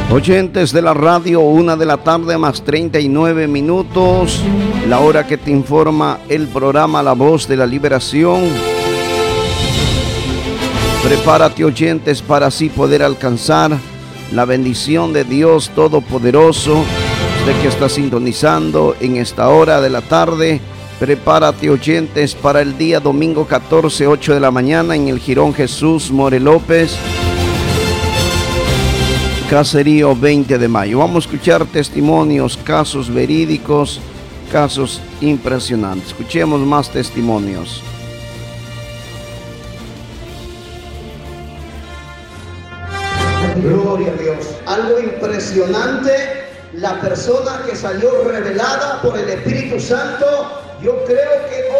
Oyentes de la radio, 1 de la tarde más 39 minutos, la hora que te informa el programa La Voz de la Liberación. Prepárate, oyentes, para así poder alcanzar la bendición de Dios Todopoderoso. Usted que está sintonizando en esta hora de la tarde, prepárate, oyentes, para el día domingo 14, 8 de la mañana en el Jirón Jesús More López, Caserío 20 de mayo. Vamos a escuchar testimonios, casos verídicos, casos impresionantes. Escuchemos más testimonios. Gloria a Dios. Algo impresionante, la persona que salió revelada por el Espíritu Santo, yo creo que